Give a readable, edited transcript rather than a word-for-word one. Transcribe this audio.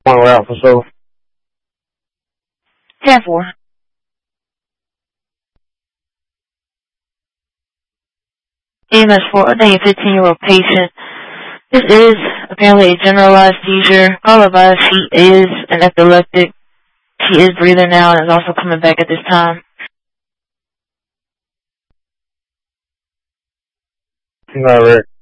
One, we're out for so. 10-4. EMS 4, a 15-year-old patient. This is apparently a generalized seizure, followed by she is an epileptic. She is breathing now and is also coming back at this time. Alright.